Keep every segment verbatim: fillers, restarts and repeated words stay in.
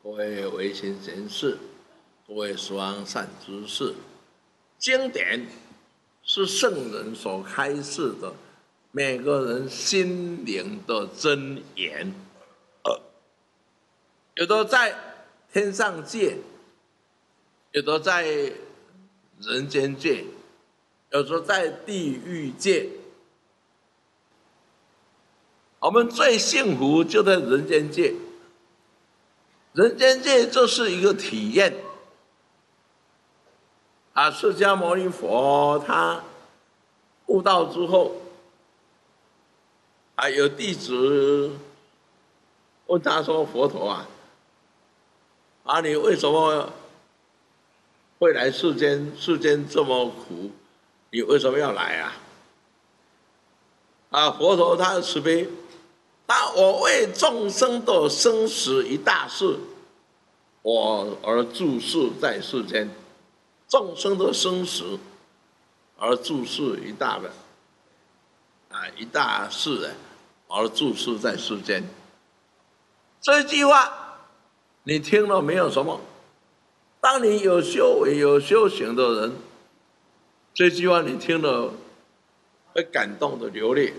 各位维新贤士，各位十方善知识，经典是圣人所开示的每个人心灵的真言，呃，有的在天上界，有的在人间界，有的在地狱界。我们最幸福就在人间界，人间界就是一个体验。啊，释迦牟尼佛他悟道之后，啊，有弟子问他说：“佛陀啊，啊，你为什么会来世间？世间这么苦，你为什么要来啊？”啊，佛陀他的慈悲，他我为众生的生死一大事，我而住世在世间。众生的生死而住世一大的啊一大事而住世在世间。这句话你听了没有什么？当你有修为有修行的人，这句话你听了会感动的流泪。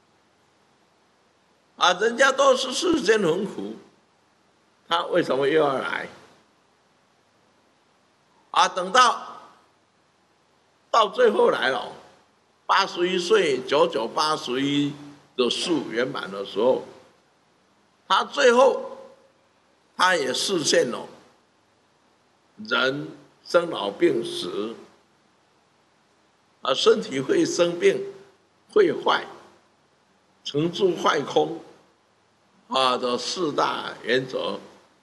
啊，人家都是世间很苦，他为什么又要来？啊，等到到最后来了，八十一岁九九八十一的数圆满的时候，他最后他也实现了人生老病死，啊，身体会生病会坏，成住坏空啊的四大原则。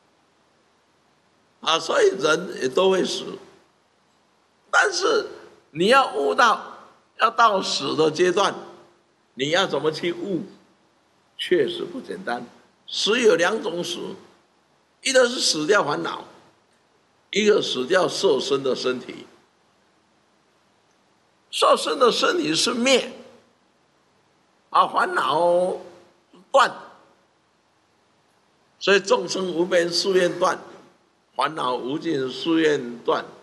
啊，所以人也都会死，但是你要悟到，要到死的阶段，你要怎么去悟？确实不简单。死有两种死，一个是死掉烦恼，一个死掉受身的身体。受身的身体是灭，啊，烦恼断，所以众生无边誓愿断。烦恼无尽誓愿断，